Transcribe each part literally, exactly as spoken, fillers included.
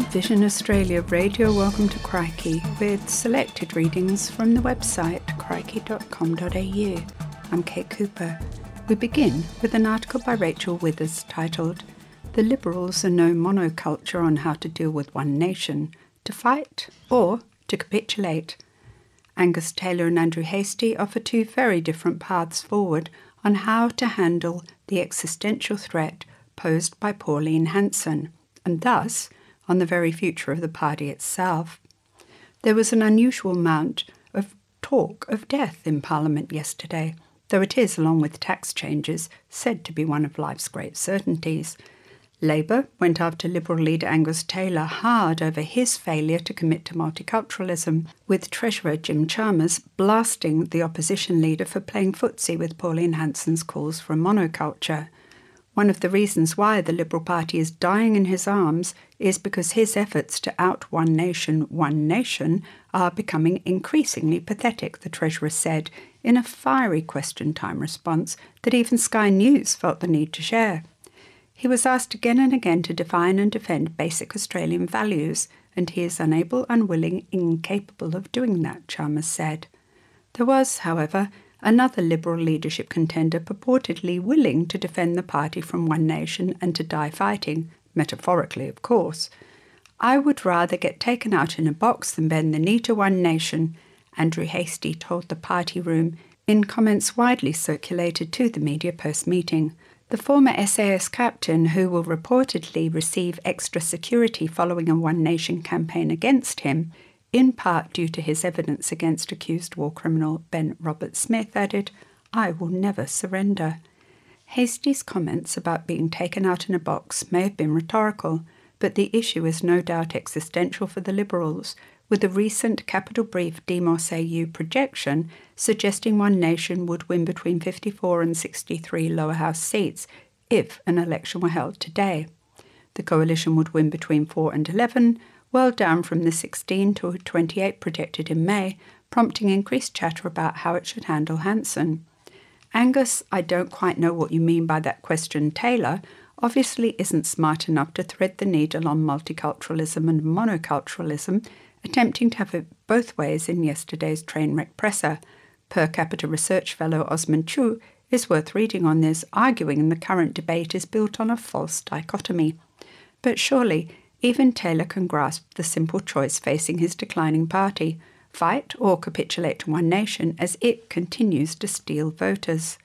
Vision Australia Radio, welcome to Crikey, with selected readings from the website crikey dot com dot a u. I'm Kate Cooper. We begin with an article by Rachel Withers titled, "The Liberals Are No Monoculture on How to Deal with One Nation, to Fight or to Capitulate." Angus Taylor and Andrew Hastie offer two very different paths forward on how to handle the existential threat posed by Pauline Hanson, and thus on the very future of the party itself. There was an unusual amount of talk of death in Parliament yesterday, though it is, along with tax changes, said to be one of life's great certainties. Labour went after Liberal leader Angus Taylor hard over his failure to commit to multiculturalism, with Treasurer Jim Chalmers blasting the opposition leader for playing footsie with Pauline Hanson's calls for a monoculture. One of the reasons why the Liberal Party is dying in his arms is because his efforts to out One Nation, One Nation are becoming increasingly pathetic, the Treasurer said in a fiery question time response that even Sky News felt the need to share. He was asked again and again to define and defend basic Australian values, and he is unable, unwilling, incapable of doing that, Chalmers said. There was, however, another Liberal leadership contender purportedly willing to defend the party from One Nation and to die fighting, metaphorically of course. "I would rather get taken out in a box than bend the knee to One Nation," Andrew Hastie told the party room in comments widely circulated to the media post-meeting. The former S A S captain, who will reportedly receive extra security following a One Nation campaign against him, in part due to his evidence against accused war criminal Ben Roberts-Smith, added, "I will never surrender." Hastie's comments about being taken out in a box may have been rhetorical, but the issue is no doubt existential for the Liberals, with the recent Capital Brief Demos A U projection suggesting One Nation would win between fifty-four and sixty-three lower house seats if an election were held today. The coalition would win between four and eleven, well down from the sixteen to twenty-eight projected in May, prompting increased chatter about how it should handle Hanson. Angus, I don't quite know what you mean by that question, Taylor, obviously isn't smart enough to thread the needle on multiculturalism and monoculturalism, attempting to have it both ways in yesterday's train wreck presser. Per capita research fellow Osman Chu is worth reading on this, arguing the current debate is built on a false dichotomy. But surely, even Taylor can grasp the simple choice facing his declining party: fight or capitulate to One Nation as it continues to steal voters.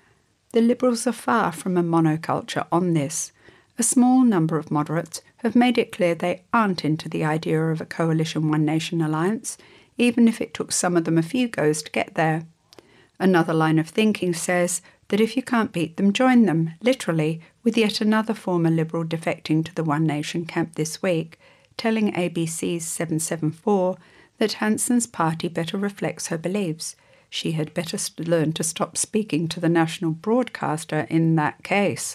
The Liberals are far from a monoculture on this. A small number of moderates have made it clear they aren't into the idea of a coalition One Nation alliance, even if it took some of them a few goes to get there. Another line of thinking says that if you can't beat them, join them, literally, with yet another former Liberal defecting to the One Nation camp this week, telling A B C's seven seven four that Hanson's party better reflects her beliefs. She had better learn to stop speaking to the national broadcaster in that case.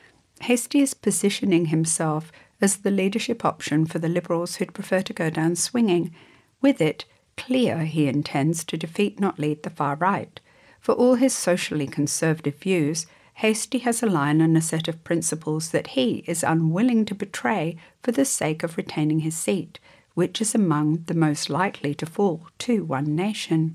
Hastie is positioning himself as the leadership option for the Liberals who'd prefer to go down swinging. With it, clear he intends to defeat, not lead, the far right. For all his socially conservative views, Hastie has a line and a set of principles that he is unwilling to betray for the sake of retaining his seat, which is among the most likely to fall to One Nation.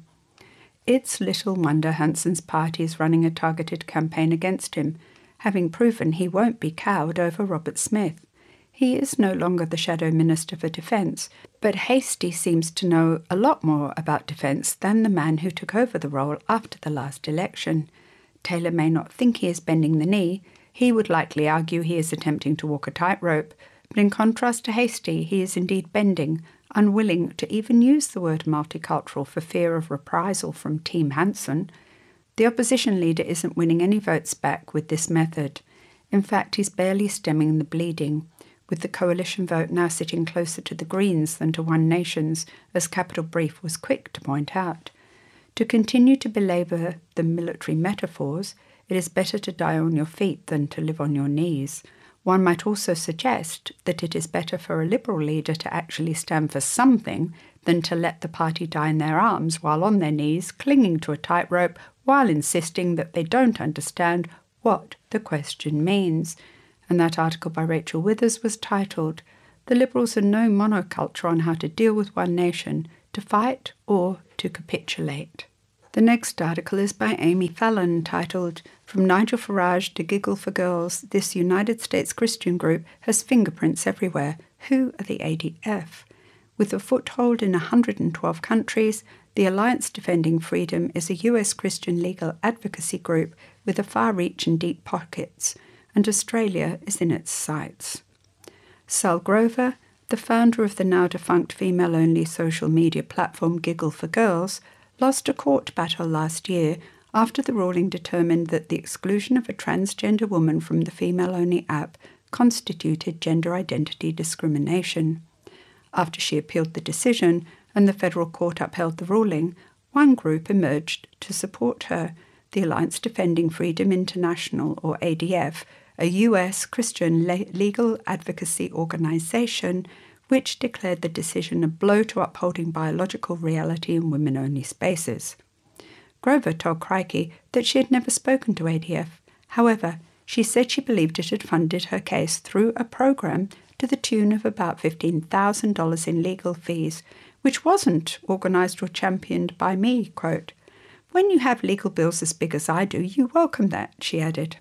It's little wonder Hanson's party is running a targeted campaign against him, having proven he won't be cowed over Roberts-Smith. He is no longer the Shadow Minister for Defence, but Hastie seems to know a lot more about defence than the man who took over the role after the last election. Taylor may not think he is bending the knee. He would likely argue he is attempting to walk a tightrope, but in contrast to Hastie, he is indeed bending, unwilling to even use the word multicultural for fear of reprisal from Team Hanson. The opposition leader isn't winning any votes back with this method. In fact, he's barely stemming the bleeding, with the coalition vote now sitting closer to the Greens than to One Nation's, as Capital Brief was quick to point out. To continue to belabour the military metaphors, it is better to die on your feet than to live on your knees. One might also suggest that it is better for a Liberal leader to actually stand for something than to let the party die in their arms while on their knees, clinging to a tightrope while insisting that they don't understand what the question means. And that article by Rachel Withers was titled, The Liberals are no monoculture on how to deal with one nation, to fight or to capitulate. The next article is by Amy Fallon, titled, From Nigel Farage to Giggle for Girls, this United States Christian group has fingerprints everywhere. Who are the A D F? With a foothold in one hundred twelve countries, the Alliance Defending Freedom is a U S Christian legal advocacy group with a far reach and deep pockets, and Australia is in its sights. Sal Grover, the founder of the now-defunct female-only social media platform Giggle for Girls, lost a court battle last year after the ruling determined that the exclusion of a transgender woman from the female-only app constituted gender identity discrimination. After she appealed the decision and the federal court upheld the ruling, one group emerged to support her, the Alliance Defending Freedom International, or A D F, a U S Christian le- legal advocacy organization which declared the decision a blow to upholding biological reality in women-only spaces. Grover told Crikey that she had never spoken to A D F. However, she said she believed it had funded her case through a program to the tune of about fifteen thousand dollars in legal fees, which wasn't organised or championed by me, quote, "When you have legal bills as big as I do, you welcome that," she added.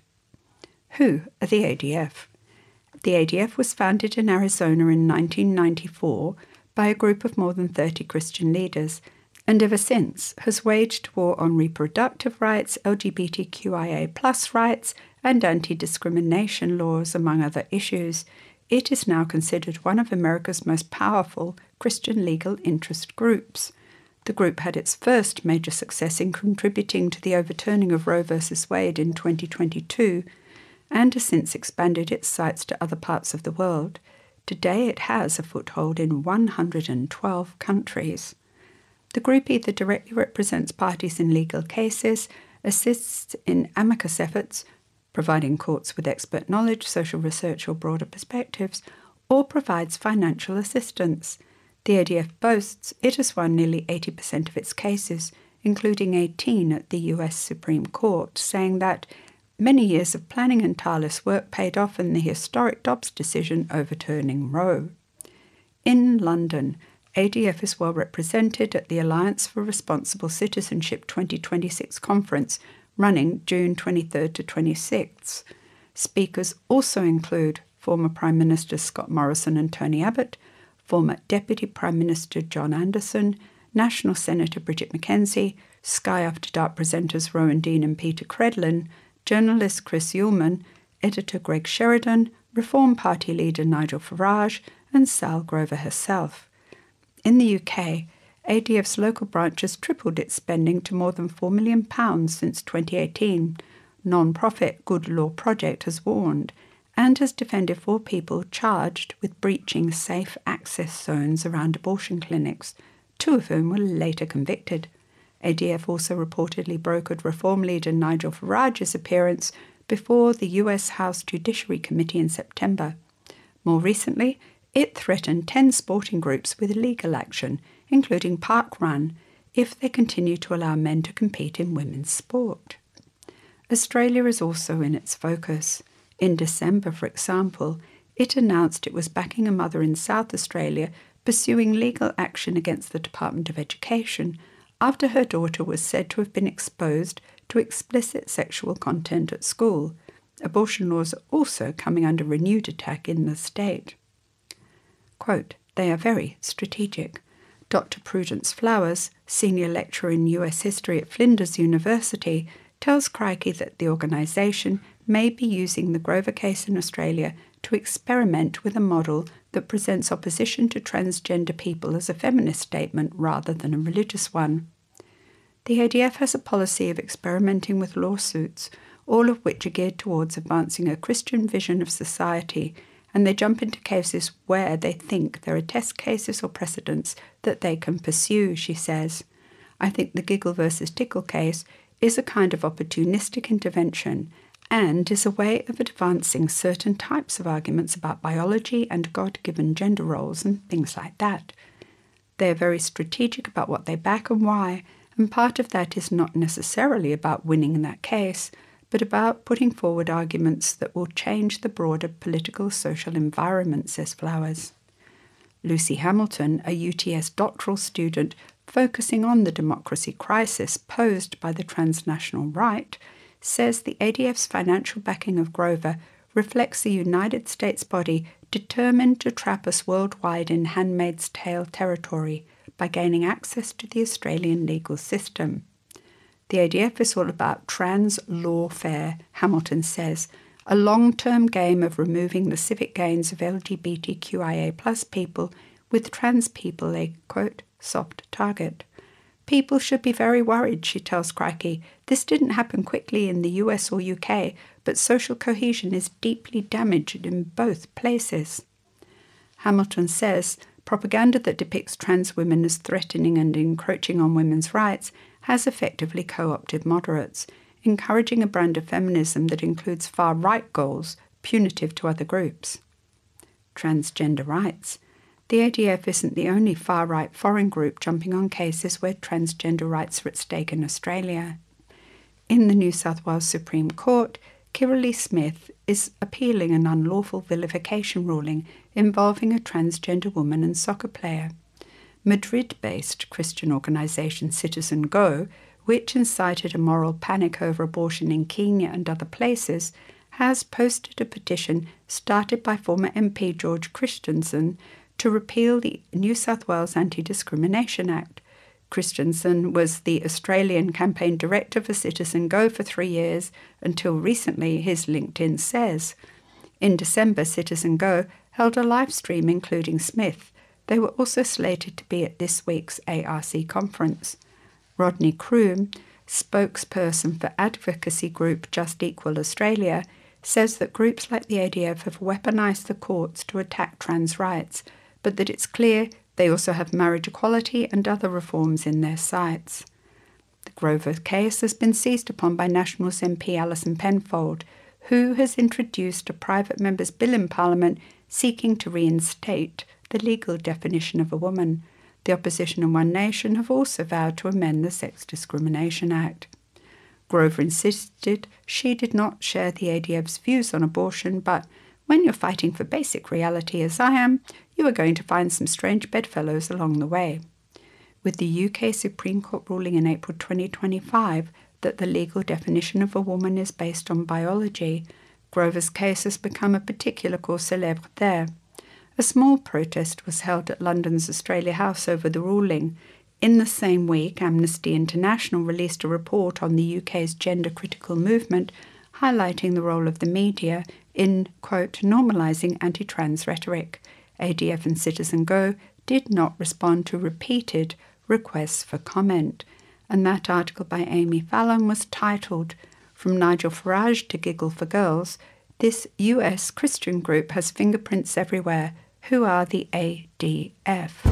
Who are the A D F? The A D F was founded in Arizona in nineteen ninety-four by a group of more than thirty Christian leaders, and ever since has waged war on reproductive rights, L G B T Q I A plus rights, and anti-discrimination laws, among other issues. It is now considered one of America's most powerful Christian legal interest groups. The group had its first major success in contributing to the overturning of Roe v. Wade in twenty twenty-two, and has since expanded its sites to other parts of the world. Today it has a foothold in one hundred twelve countries. The group either directly represents parties in legal cases, assists in amicus efforts, providing courts with expert knowledge, social research or broader perspectives, or provides financial assistance. The A D F boasts it has won nearly eighty percent of its cases, including eighteen at the U S Supreme Court, saying that many years of planning and tireless work paid off in the historic Dobbs decision overturning Roe. In London, A D F is well represented at the Alliance for Responsible Citizenship twenty twenty-six conference, running June twenty-third to twenty-sixth. Speakers also include former Prime Minister Scott Morrison and Tony Abbott, former Deputy Prime Minister John Anderson, National Senator Bridget McKenzie, Sky After Dark presenters Rowan Dean and Peter Credlin, journalist Chris Uhlmann, editor Greg Sheridan, Reform Party leader Nigel Farage, and Sal Grover herself. In the U K, A D F's local branch has tripled its spending to more than four million pounds since twenty eighteen. Non-profit Good Law Project has warned and has defended four people charged with breaching safe access zones around abortion clinics, two of whom were later convicted. A D F also reportedly brokered Reform leader Nigel Farage's appearance before the U S House Judiciary Committee in September. More recently, it threatened ten sporting groups with legal action, including Park Run, if they continue to allow men to compete in women's sport. Australia is also in its focus. In December, for example, it announced it was backing a mother in South Australia pursuing legal action against the Department of Education after her daughter was said to have been exposed to explicit sexual content at school. Abortion laws are also coming under renewed attack in the state. Quote, "They are very strategic." Doctor Prudence Flowers, senior lecturer in U S history at Flinders University, tells Crikey that the organisation may be using the Grover case in Australia to experiment with a model that presents opposition to transgender people as a feminist statement rather than a religious one. The A D F has a policy of experimenting with lawsuits, all of which are geared towards advancing a Christian vision of society, and they jump into cases where they think there are test cases or precedents that they can pursue, she says. I think the Giggle versus Tickle case is a kind of opportunistic intervention and is a way of advancing certain types of arguments about biology and God-given gender roles and things like that. They are very strategic about what they back and why, and part of that is not necessarily about winning in that case, but about putting forward arguments that will change the broader political social environment, says Flowers. Lucy Hamilton, a U T S doctoral student focusing on the democracy crisis posed by the transnational right, says the A D F's financial backing of Grover reflects the United States body determined to trap us worldwide in Handmaid's Tale territory by gaining access to the Australian legal system. The A D F is all about trans lawfare, Hamilton says, a long-term game of removing the civic gains of L G B T Q I A plus people with trans people a, quote, soft target. People should be very worried, she tells Crikey. This didn't happen quickly in the U S or U K, but social cohesion is deeply damaged in both places. Hamilton says propaganda that depicts trans women as threatening and encroaching on women's rights has effectively co-opted moderates, encouraging a brand of feminism that includes far-right goals punitive to other groups. Transgender rights. The A D F isn't the only far-right foreign group jumping on cases where transgender rights are at stake in Australia. In the New South Wales Supreme Court, Kirralie Smith is appealing an unlawful vilification ruling involving a transgender woman and soccer player. Madrid-based Christian organisation Citizen Go, which incited a moral panic over abortion in Kenya and other places, has posted a petition started by former M P George Christensen to repeal the New South Wales Anti-Discrimination Act. Christensen was the Australian campaign director for Citizen Go for three years, until recently, his LinkedIn says. In December, Citizen Go held a live stream including Smith. They were also slated to be at this week's A R C conference. Rodney Croom, spokesperson for advocacy group Just Equal Australia, says that groups like the A D F have weaponised the courts to attack trans rights, but that it's clear they also have marriage equality and other reforms in their sights. The Grover case has been seized upon by Nationals M P Alison Penfold, who has introduced a private member's bill in Parliament seeking to reinstate the legal definition of a woman. The opposition and One Nation have also vowed to amend the Sex Discrimination Act. Grover insisted she did not share the A D F's views on abortion, but when you're fighting for basic reality as I am, you are going to find some strange bedfellows along the way. With the U K Supreme Court ruling in April twenty twenty-five that the legal definition of a woman is based on biology, Grover's case has become a particular cause célèbre there. A small protest was held at London's Australia House over the ruling. In the same week, Amnesty International released a report on the U K's gender-critical movement, highlighting the role of the media in, quote, normalising anti-trans rhetoric. A D F and Citizen Go did not respond to repeated requests for comment. And that article by Amy Fallon was titled, From Nigel Farage to Giggle for Girls, This U S Christian Group Has Fingerprints Everywhere. Who are the A D F?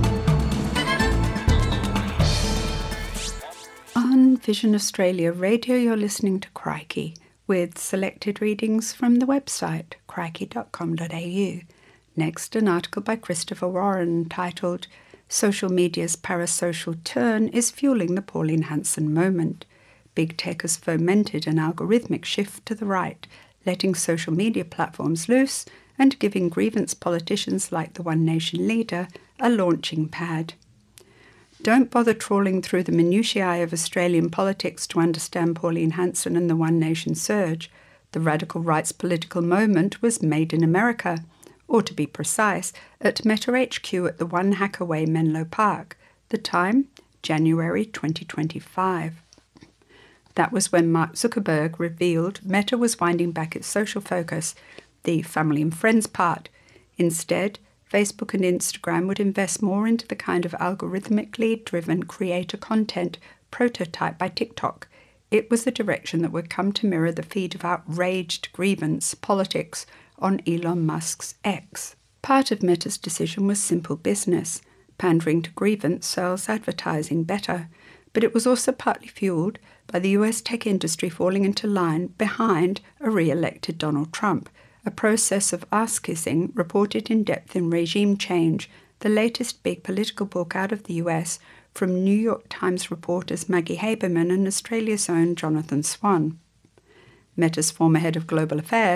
On Vision Australia Radio, you're listening to Crikey, with selected readings from the website crikey dot com dot a u. Next, an article by Christopher Warren titled, Social Media's Parasocial Turn is Fueling the Pauline Hanson Moment. Big Tech has fomented an algorithmic shift to the right, letting social media platforms loose and giving grievance politicians like the One Nation leader a launching pad. Don't bother trawling through the minutiae of Australian politics to understand Pauline Hanson and the One Nation surge. The radical right's political moment was made in America, or to be precise, at Meta H Q at the One Hackaway Menlo Park. The time, January twenty twenty-five. That was when Mark Zuckerberg revealed Meta was winding back its social focus, the family and friends part. Instead, Facebook and Instagram would invest more into the kind of algorithmically driven creator content prototyped by TikTok. It was the direction that would come to mirror the feed of outraged grievance politics on Elon Musk's X. Part of Meta's decision was simple business. Pandering to grievance sells advertising better, but it was also partly fueled by the U S tech industry falling into line behind a re-elected Donald Trump, a process of ass-kissing reported in depth in Regime Change, the latest big political book out of the U S from New York Times reporters Maggie Haberman and Australia's own Jonathan Swan. Meta's former head of global affairs,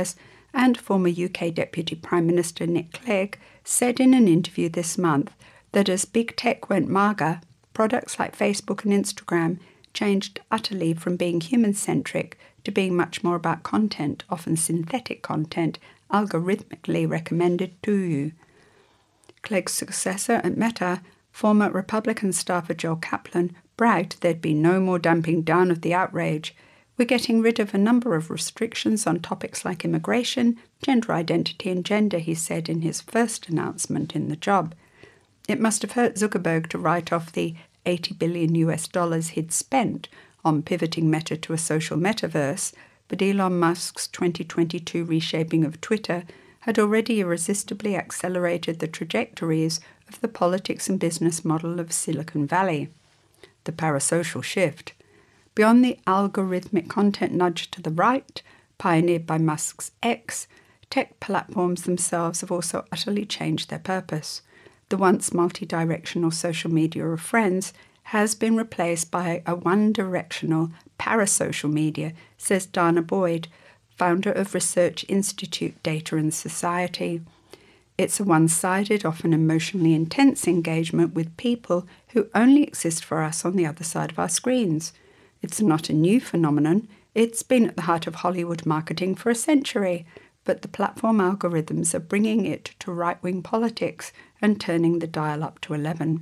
and former U K Deputy Prime Minister Nick Clegg said in an interview this month that as big tech went MAGA, products like Facebook and Instagram changed utterly from being human-centric to being much more about content, often synthetic content, algorithmically recommended to you. Clegg's successor at Meta, former Republican staffer Joel Kaplan, bragged there'd be no more damping down of the outrage. We're getting rid of a number of restrictions on topics like immigration, gender identity and gender, he said in his first announcement in the job. It must have hurt Zuckerberg to write off the eighty billion US dollars he'd spent on pivoting Meta to a social metaverse, but Elon Musk's twenty twenty-two reshaping of Twitter had already irresistibly accelerated the trajectories of the politics and business model of Silicon Valley. The parasocial shift. Beyond the algorithmic content nudge to the right, pioneered by Musk's X, tech platforms themselves have also utterly changed their purpose. The once multi-directional social media of friends has been replaced by a one-directional parasocial media, says Dana Boyd, founder of Research Institute Data and Society. It's a one-sided, often emotionally intense engagement with people who only exist for us on the other side of our screens. It's not a new phenomenon. It's been at the heart of Hollywood marketing for a century, but the platform algorithms are bringing it to right-wing politics and turning the dial up to eleven.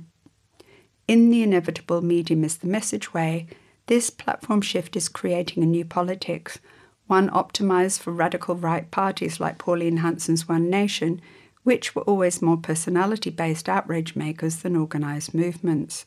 In the inevitable medium is the message way, this platform shift is creating a new politics, one optimized for radical right parties like Pauline Hanson's One Nation, which were always more personality-based outrage makers than organized movements.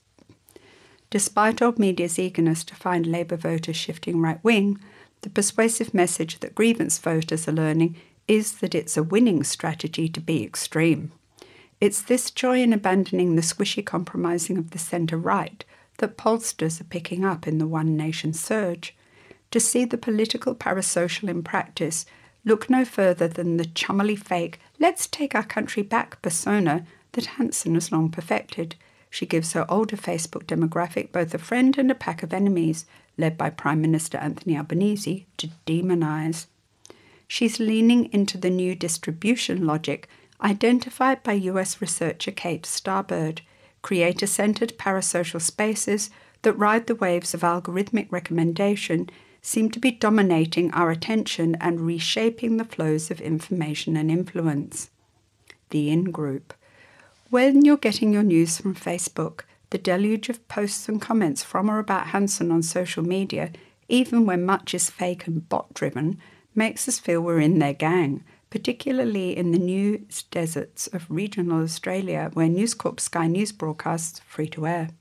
Despite old media's eagerness to find Labour voters shifting right-wing, the persuasive message that grievance voters are learning is that it's a winning strategy to be extreme. It's this joy in abandoning the squishy compromising of the centre-right that pollsters are picking up in the One Nation surge. To see the political parasocial in practice, look no further than the chummily fake, let's take our country back persona that Hanson has long perfected. She gives her older Facebook demographic both a friend and a pack of enemies, led by Prime Minister Anthony Albanese, to demonise. She's leaning into the new distribution logic identified by U S researcher Kate Starbird, creator-centred parasocial spaces that ride the waves of algorithmic recommendation seem to be dominating our attention and reshaping the flows of information and influence. The in-group. When you're getting your news from Facebook, the deluge of posts and comments from or about Hanson on social media, even when much is fake and bot-driven, makes us feel we're in their gang, particularly in the news deserts of regional Australia where News Corp Sky News broadcasts free-to-air.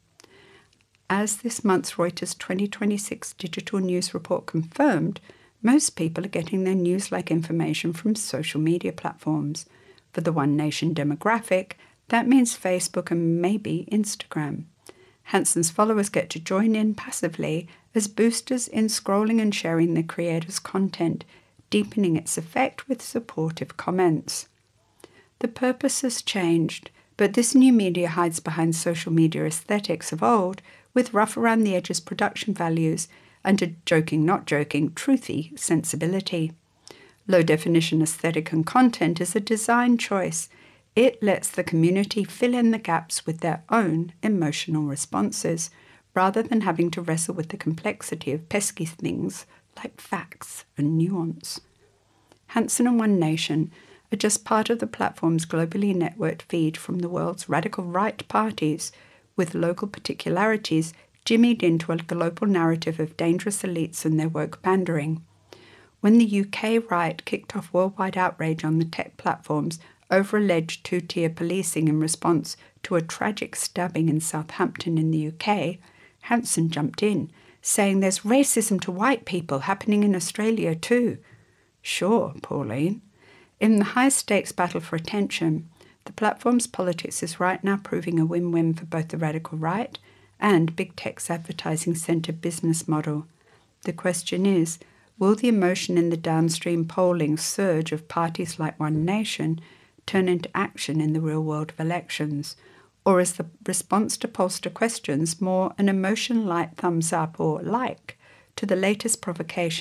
As this month's Reuters twenty twenty-six Digital News Report confirmed, most people are getting their news-like information from social media platforms. For the One Nation demographic, that means Facebook and maybe Instagram. Hanson's followers get to join in passively as boosters in scrolling and sharing the creator's content, deepening its effect with supportive comments. The purpose has changed, but this new media hides behind social media aesthetics of old, with rough-around-the-edges production values and a joking-not-joking, truthy sensibility. Low-definition aesthetic and content is a design choice. It lets the community fill in the gaps with their own emotional responses, rather than having to wrestle with the complexity of pesky things like facts and nuance. Hanson and One Nation are just part of the platform's globally networked feed from the world's radical right parties, with local particularities jimmied into a global narrative of dangerous elites and their woke pandering. When the U K right kicked off worldwide outrage on the tech platforms over alleged two-tier policing in response to a tragic stabbing in Southampton in the U K, Hanson jumped in, saying there's racism to white people happening in Australia too. Sure, Pauline. In the high-stakes battle for attention, the platform's politics is right now proving a win-win for both the radical right and big tech's advertising-centred business model. The question is, will the emotion in the downstream polling surge of parties like One Nation turn into action in the real world of elections? Or is the response to pollster questions more an emotion-light thumbs up or like to the latest provocation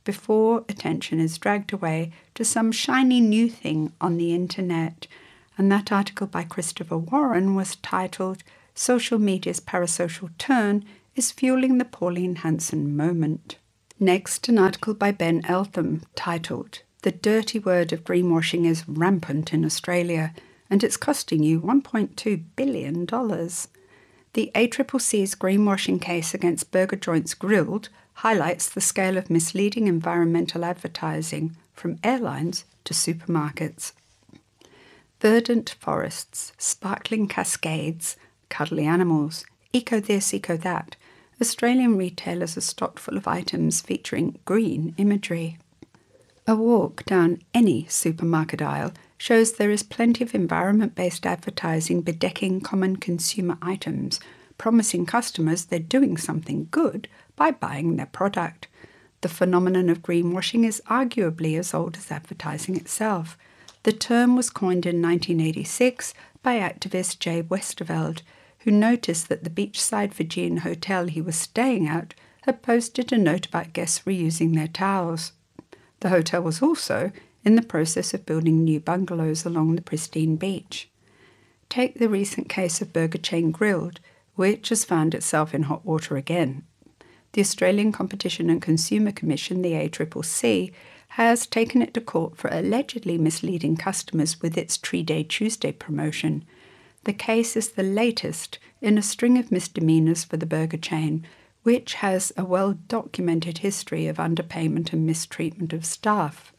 before attention is dragged away to some shiny new thing on the internet. And that article by Christopher Warren was titled, "Social Media's Parasocial Turn is Fueling the Pauline Hanson Moment." Next, an article by Ben Eltham titled, "The Dirty Word of Greenwashing is Rampant in Australia, and it's costing you one point two billion dollars. The A C C C's greenwashing case against burger joints Grill'd highlights the scale of misleading environmental advertising from airlines to supermarkets. Verdant forests, sparkling cascades, cuddly animals, eco this, eco that. Australian retailers are stocked full of items featuring green imagery. A walk down any supermarket aisle shows there is plenty of environment-based advertising bedecking common consumer items, promising customers they're doing something good by buying their product. The phenomenon of greenwashing is arguably as old as advertising itself. The term was coined in nineteen eighty-six by activist Jay Westerveld, who noticed that the beachside Fijian hotel he was staying at had posted a note about guests reusing their towels. The hotel was also in the process of building new bungalows along the pristine beach. Take the recent case of burger chain Grill'd, which has found itself in hot water again. The Australian Competition and Consumer Commission, the A C C C, has taken it to court for allegedly misleading customers with its Tree Day Tuesday promotion. The case is the latest in a string of misdemeanours for the burger chain, which has a well-documented history of underpayment and mistreatment of staff.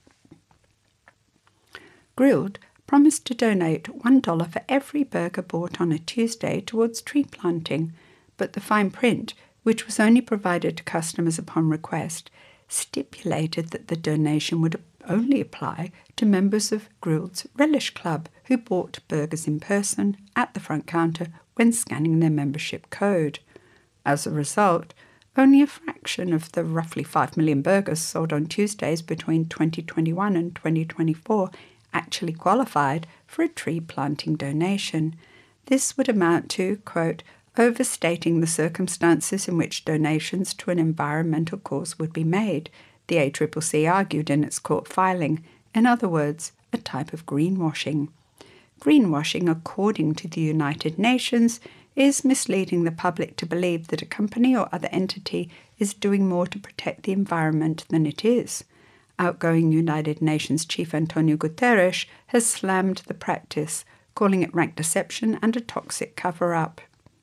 Grill'd promised to donate one dollar for every burger bought on a Tuesday towards tree planting, but the fine print, which was only provided to customers upon request, stipulated that the donation would only apply to members of Grill'd's Relish Club who bought burgers in person at the front counter when scanning their membership code. As a result, only a fraction of the roughly five million burgers sold on Tuesdays between twenty twenty-one and twenty twenty-four actually qualified for a tree planting donation. This would amount to, quote, overstating the circumstances in which donations to an environmental cause would be made, the A C C C argued in its court filing, in other words, a type of greenwashing. Greenwashing, according to the United Nations, is misleading the public to believe that a company or other entity is doing more to protect the environment than it is. Outgoing United Nations Chief Antonio Guterres has slammed the practice, calling it rank deception and a toxic cover-up.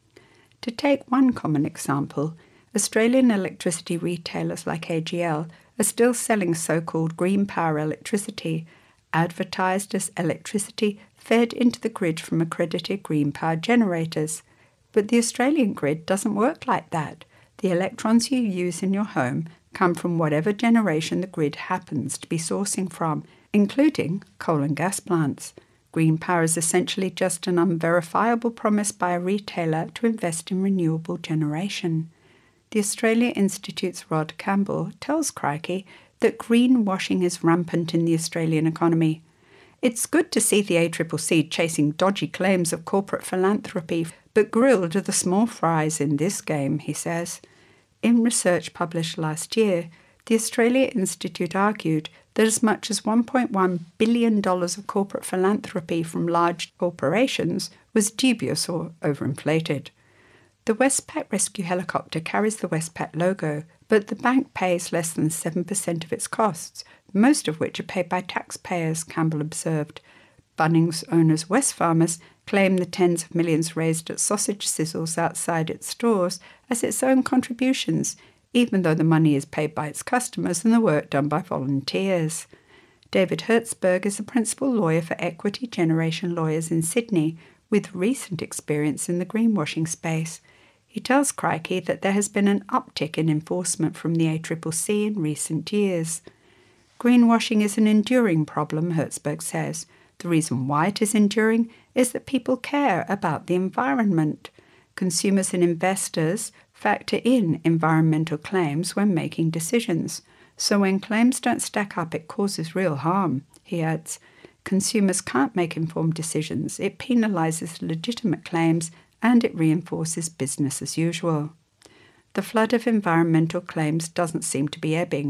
To take one common example, Australian electricity retailers like A G L are still selling so-called green power electricity, advertised as electricity fed into the grid from accredited green power generators. But the Australian grid doesn't work like that. The electrons you use in your home come from whatever generation the grid happens to be sourcing from, including coal and gas plants. Green power is essentially just an unverifiable promise by a retailer to invest in renewable generation. The Australia Institute's Rod Campbell tells Crikey that greenwashing is rampant in the Australian economy. It's good to see the A C C C chasing dodgy claims of corporate philanthropy, but Grill'd are the small fries in this game, he says. In research published last year, the Australia Institute argued that as much as one point one billion dollars of corporate philanthropy from large corporations was dubious or overinflated. The Westpac rescue helicopter carries the Westpac logo, but the bank pays less than seven percent of its costs, most of which are paid by taxpayers, Campbell observed. Bunnings owners Wesfarmers claim the tens of millions raised at sausage sizzles outside its stores as its own contributions, even though the money is paid by its customers and the work done by volunteers. David Hertzberg is a principal lawyer for Equity Generation Lawyers in Sydney, with recent experience in the greenwashing space. He tells Crikey that there has been an uptick in enforcement from the A C C C in recent years. Greenwashing is an enduring problem, Hertzberg says. The reason why it is enduring is that people care about the environment. Consumers and investors factor in environmental claims when making decisions. So when claims don't stack up, it causes real harm, he adds. Consumers can't make informed decisions. It penalises legitimate claims and it reinforces business as usual. The flood of environmental claims doesn't seem to be ebbing.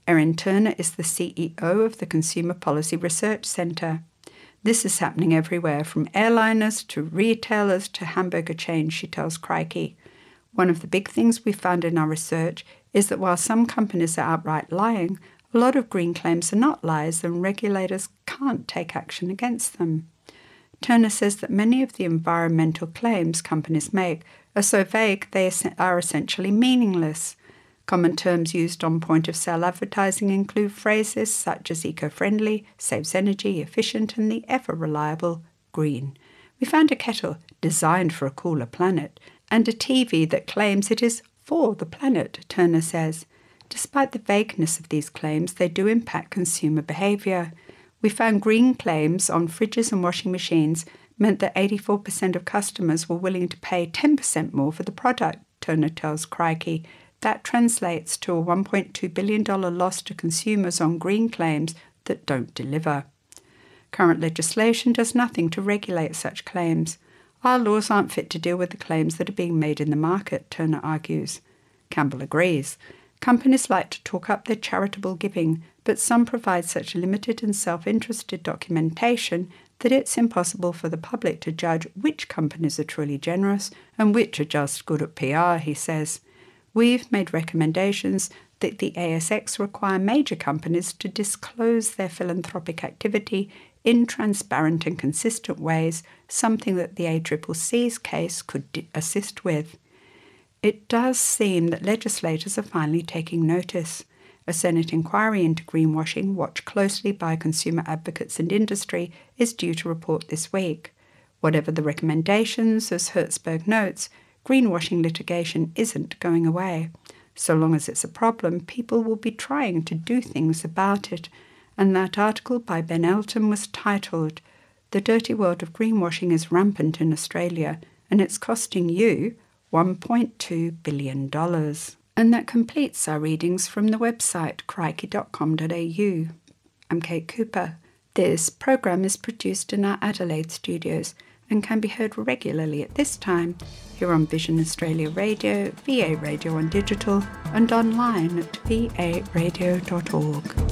Erin Turner is the C E O of the Consumer Policy Research Centre. This is happening everywhere, from airliners to retailers to hamburger chains, she tells Crikey. One of the big things we found in our research is that while some companies are outright lying, a lot of green claims are not lies and regulators can't take action against them. Turner says that many of the environmental claims companies make are so vague they are essentially meaningless. Common terms used on point-of-sale advertising include phrases such as eco-friendly, saves energy, efficient, and the ever-reliable green. We found a kettle designed for a cooler planet and a T V that claims it is for the planet, Turner says. Despite the vagueness of these claims, they do impact consumer behaviour. We found green claims on fridges and washing machines meant that eighty-four percent of customers were willing to pay ten percent more for the product, Turner tells Crikey. That translates to a one point two billion dollars loss to consumers on green claims that don't deliver. Current legislation does nothing to regulate such claims. Our laws aren't fit to deal with the claims that are being made in the market, Turner argues. Campbell agrees. Companies like to talk up their charitable giving, but some provide such limited and self-interested documentation that it's impossible for the public to judge which companies are truly generous and which are just good at P R, he says. We've made recommendations that the A S X require major companies to disclose their philanthropic activity in transparent and consistent ways, something that the A C C C's case could d- assist with. It does seem that legislators are finally taking notice. A Senate inquiry into greenwashing, watched closely by consumer advocates and industry, is due to report this week. Whatever the recommendations, as Hertzberg notes, greenwashing litigation isn't going away. So long as it's a problem, people will be trying to do things about it. And that article by Ben Elton was titled, "The Dirty World of Greenwashing is Rampant in Australia, and it's costing you one point two billion dollars. And that completes our readings from the website crikey dot com dot a u. I'm Kate Cooper. This program is produced in our Adelaide studios and can be heard regularly at this time here on Vision Australia Radio, V A Radio on Digital, and online at v a radio dot org.